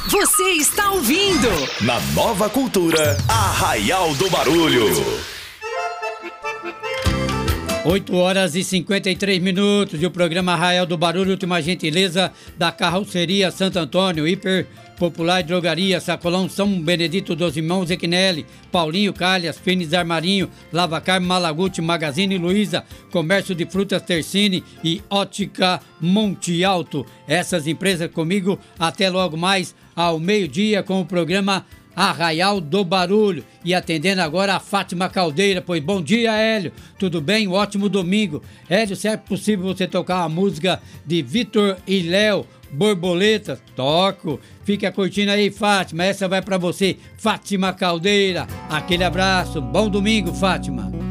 Você está ouvindo Na Nova Cultura, Arraial do Barulho. 8h53 e o programa Arraial do Barulho tem uma gentileza da Carroceria Santo Antônio, Hiper Popular Drogaria, Sacolão São Benedito dos Irmãos Equinelli, Paulinho Calhas, Fênix Armarinho, Lavacar Malaguti, Magazine Luiza, Comércio de Frutas Tercine e Ótica Monte Alto. Essas empresas comigo até logo mais ao meio-dia com o programa Arraial do Barulho. E atendendo agora a Fátima Caldeira, pois bom dia, Hélio, tudo bem? Um ótimo domingo. Hélio, se é possível você tocar uma música de Vitor e Léo, Borboletas? Toco. Fica curtindo aí, Fátima, essa vai pra você, Fátima Caldeira. Aquele abraço, bom domingo, Fátima.